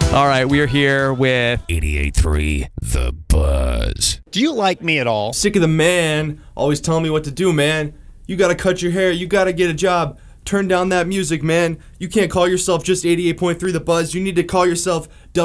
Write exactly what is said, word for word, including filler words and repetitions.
All right, we are here with eighty-eight point three The Buzz. Do you like me at all? Sick of the man always telling me what to do, man. You gotta cut your hair. You gotta get a job. Turn down that music, man. You can't call yourself just eighty-eight point three The Buzz. You need to call yourself